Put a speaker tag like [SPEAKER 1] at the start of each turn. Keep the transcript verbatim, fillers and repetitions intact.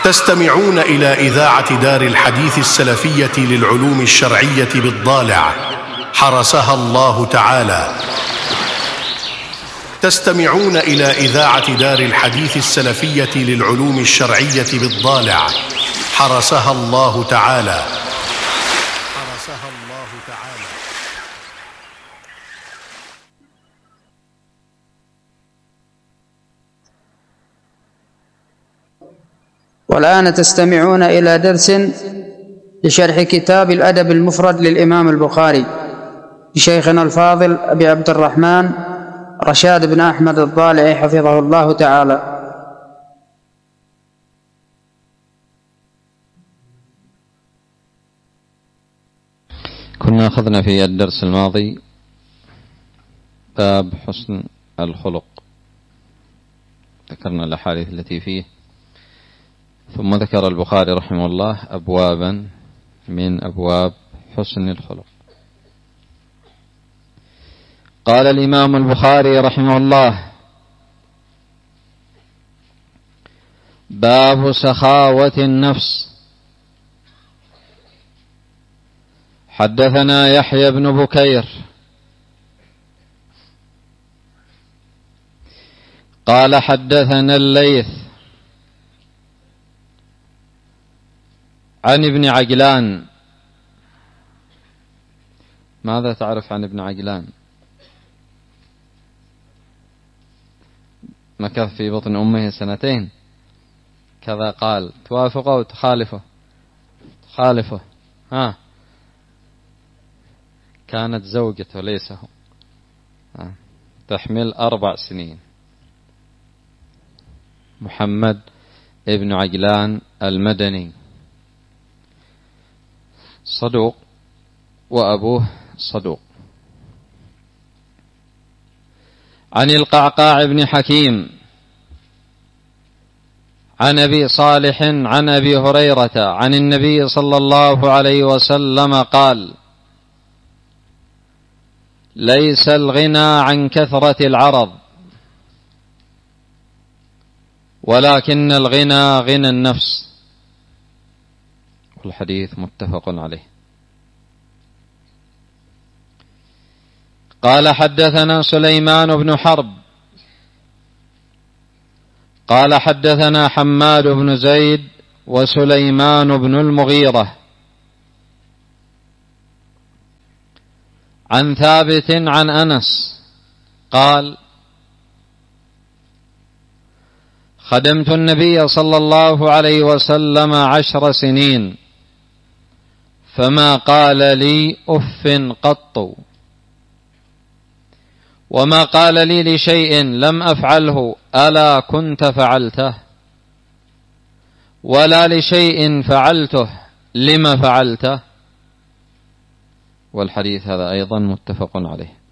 [SPEAKER 1] تستمعون إلى إذاعة دار الحديث السلفية للعلوم الشرعية بالضالع حرسها الله تعالى. تستمعون إلى إذاعة دار الحديث السلفية للعلوم الشرعية بالضالع حرسها الله تعالى. حرسها الله تعالى.
[SPEAKER 2] والآن تستمعون إلى درس لشرح كتاب الأدب المفرد للإمام البخاري لشيخنا الفاضل أبي عبد الرحمن رشاد بن أحمد الضالعي حفظه الله تعالى.
[SPEAKER 3] كنا أخذنا في الدرس الماضي باب حسن الخلق، ذكرنا الأحاديث التي فيه، ثم ذكر البخاري رحمه الله أبوابا من أبواب حسن الخلق. قال الإمام البخاري رحمه الله: باب سخاوة النفس. حدثنا يحيى بن بكير قال حدثنا الليث عن ابن عجلان. ماذا تعرف عن ابن عجلان؟ مكث في بطن أمه سنتين كذا قال. توافقه أو تخالفه؟ تخالفه. ها، كانت زوجته ليس هو. ها. تحمل أربع سنين. محمد ابن عجلان المدني صدوق وأبوه صدوق. عن القعقاع بن حكيم عن أبي صالح عن أبي هريرة عن النبي صلى الله عليه وسلم قال: ليس الغنى عن كثرة العرض ولكن الغنى غنى النفس. والحديث متفق عليه. قال حدثنا سليمان بن حرب قال حدثنا حماد بن زيد وسليمان بن المغيرة عن ثابت عن أنس قال: خدمت النبي صلى الله عليه وسلم عشر سنين فما قال لي أف قط، وما قال لي لشيء لم أفعله ألا كنت فعلته، ولا لشيء فعلته لما فعلته. والحديث هذا أيضا متفق عليه.